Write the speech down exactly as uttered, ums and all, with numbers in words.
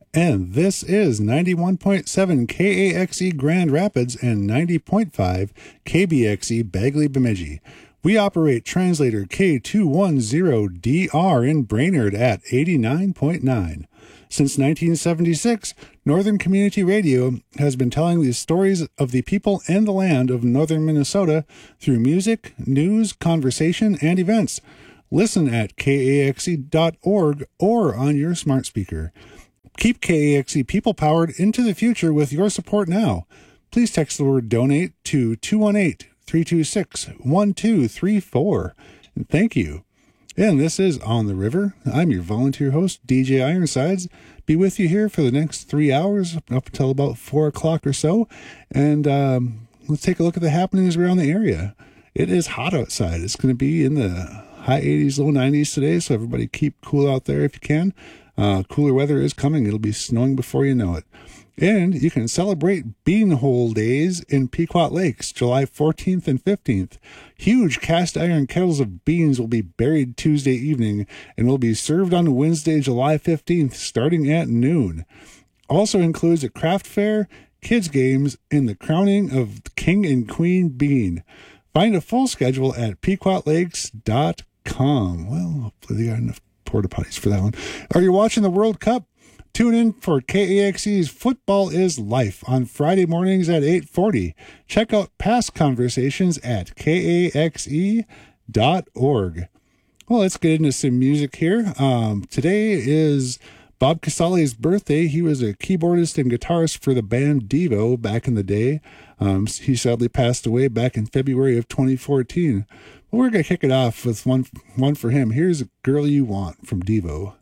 And this is ninety-one point seven K A X E Grand Rapids and ninety point five K B X E Bagley Bemidji. We operate translator K two ten D R in Brainerd at eighty-nine point nine. Since nineteen seventy-six, Northern Community Radio has been telling the stories of the people and the land of northern Minnesota through music, news, conversation, and events. Listen at K A X E dot org or on your smart speaker. Keep K A X E people-powered into the future with your support now. Please text the word DONATE to two one eight, three two six, one two three four. And thank you. And this is On the River. I'm your volunteer host, D J Ironsides. Be with you here for the next three hours, up until about four o'clock or so. And um, let's take a look at the happenings around the area. It is hot outside. It's going to be in the high eighties, low nineties today, so everybody keep cool out there if you can. Uh, cooler weather is coming. It'll be snowing before you know it. And you can celebrate Beanhole Days in Pequot Lakes, July fourteenth and fifteenth. Huge cast iron kettles of beans will be buried Tuesday evening and will be served on Wednesday, July fifteenth, starting at noon. Also includes a craft fair, kids games, and the crowning of the King and Queen Bean. Find a full schedule at pequot lakes dot com. Well, hopefully they got enough porta potties for that one. Are you watching the World Cup? Tune in for K A X E's Football is Life on Friday mornings at eight forty. Check out past conversations at K A X E dot org. Well, let's get into some music here. Um, today is Bob Casale's birthday. He was a keyboardist and guitarist for the band Devo back in the day. Um, he sadly passed away back in February of twenty fourteen. Well, we're going to kick it off with one, one for him. Here's A Girl You Want from Devo.